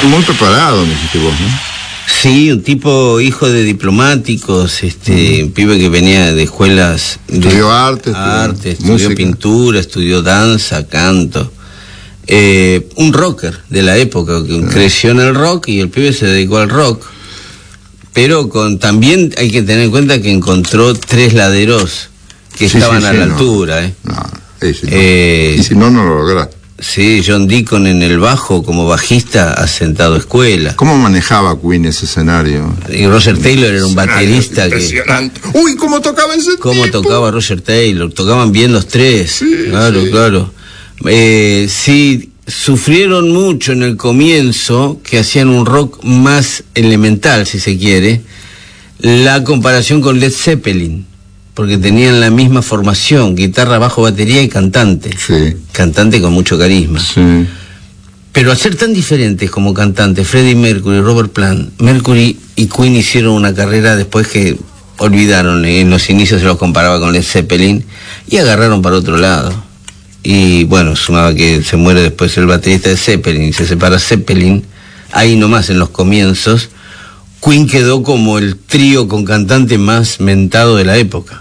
Muy preparado, me dijiste vos, ¿no? Sí, un tipo hijo de diplomáticos, un pibe que venía de escuelas... Estudió arte, estudió música, pintura, estudió danza, canto. Un rocker de la época, que creció en el rock y el pibe se dedicó al rock. Pero también hay que tener en cuenta que encontró 3 laderos que estaban a la altura. Y si no lo lográs. Sí, John Deacon en el bajo como bajista ha sentado escuela. ¿Cómo manejaba Queen ese escenario? Y Roger Taylor era un baterista impresionante. ¡Uy, cómo tocaba ese tipo! ¿Cómo tocaba Roger Taylor? Tocaban bien los 3. Sí, claro. Sí, sufrieron mucho en el comienzo, que hacían un rock más elemental, si se quiere, la comparación con Led Zeppelin. Porque tenían la misma formación, guitarra, bajo, batería y cantante. Sí. Cantante con mucho carisma. Sí. Pero al ser tan diferentes como cantantes, Freddie Mercury, Robert Plant, Mercury y Queen hicieron una carrera después que olvidaron. En los inicios se los comparaba con Led Zeppelin y agarraron para otro lado. Y bueno, sumaba que se muere después el baterista de Zeppelin y se separa Zeppelin. Ahí nomás en los comienzos, Queen quedó como el trío con cantante más mentado de la época.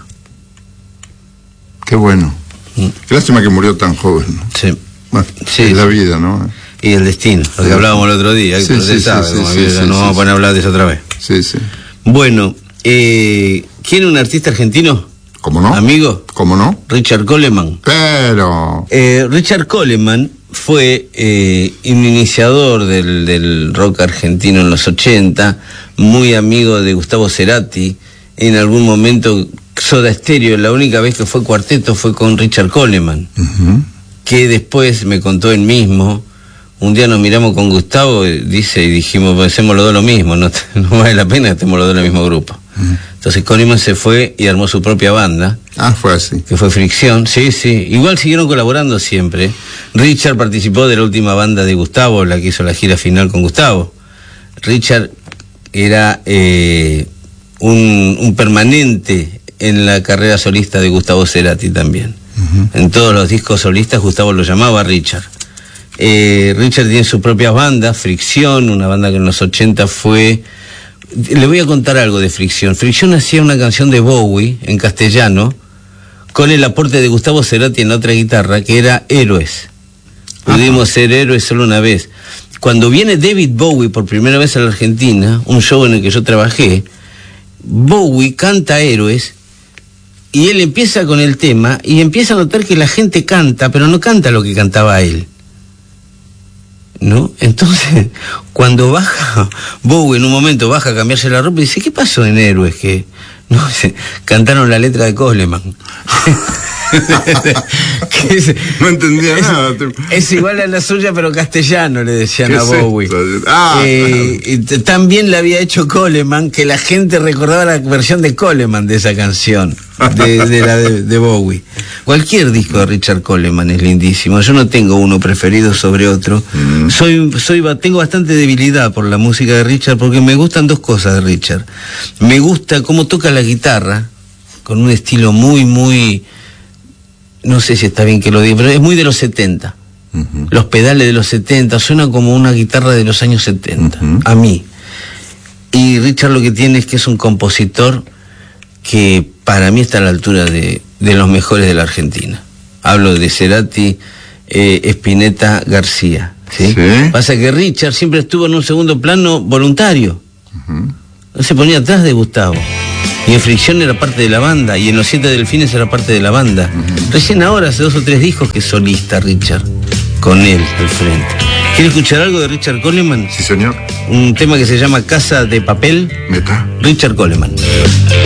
Qué bueno. Qué lástima que murió tan joven, ¿no? Sí. Bueno, sí, es la vida, ¿no? Y el destino, lo que hablábamos el otro día. Sí, no vamos a poner a hablar de eso otra vez. Sí, sí. Bueno, ¿quién un artista argentino? ¿Cómo no? ¿Amigo? ¿Cómo no? Richard Coleman. Pero... Richard Coleman fue un iniciador del rock argentino en los 80, muy amigo de Gustavo Cerati. En algún momento Soda Stereo, la única vez que fue cuarteto fue con Richard Coleman, que después me contó él mismo. Un día nos miramos con Gustavo, y dijimos, hacemos los dos lo mismo, no vale la pena que estemos los dos en el mismo grupo. Entonces Coleman se fue y armó su propia banda. Fue así. Que fue Fricción, sí. Igual siguieron colaborando siempre. Richard participó de la última banda de Gustavo, la que hizo la gira final con Gustavo. Richard era un permanente en la carrera solista de Gustavo Cerati también. En todos los discos solistas Gustavo lo llamaba Richard. Richard tiene sus propias bandas, Fricción, una banda que en los 80 fue... Le voy a contar algo de Fricción. Fricción hacía una canción de Bowie en castellano con el aporte de Gustavo Cerati en la otra guitarra, que era Héroes. Pudimos ser héroes solo una vez. Cuando viene David Bowie por primera vez a la Argentina, un show en el que yo trabajé, Bowie canta Héroes y él empieza con el tema y empieza a notar que la gente canta, pero no canta lo que cantaba él, ¿no? Entonces, cuando baja Bowie en un momento, baja a cambiarse la ropa y dice, ¿qué pasó en Héroes? Que no cantaron la letra de Coleman. No entendía nada. Es igual a la suya, pero castellano, le decían a Bowie. También le había hecho Coleman, que la gente recordaba la versión de Coleman de esa canción, de Bowie. Cualquier disco de Richard Coleman es lindísimo. Yo no tengo uno preferido sobre otro. Tengo bastante debilidad por la música de Richard, porque me gustan dos cosas de Richard. Me gusta cómo toca la guitarra, con un estilo muy... No sé si está bien que lo diga, pero es muy de los 70. Los pedales de los 70, suena como una guitarra de los años 70, a mí. Y Richard lo que tiene es que es un compositor que para mí está a la altura de los mejores de la Argentina. Hablo de Cerati, Spinetta, García. ¿Sí? Pasa que Richard siempre estuvo en un segundo plano voluntario. No se ponía atrás de Gustavo. Y en Fricción era parte de la banda, y en Los 7 Delfines era parte de la banda. Recién ahora, hace 2 o 3 discos que es solista Richard, con él al frente. ¿Quiere escuchar algo de Richard Coleman? Sí, señor. Un tema que se llama Casa de Papel. Meta. Richard Coleman.